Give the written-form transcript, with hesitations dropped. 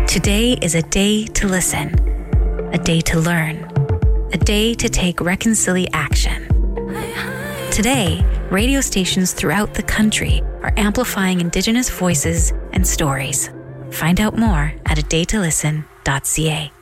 Today is a day to listen, a day to learn, a day to take reconciliation action. Today, radio stations throughout the country are amplifying Indigenous voices and stories. Find out more at adaytolisten.ca.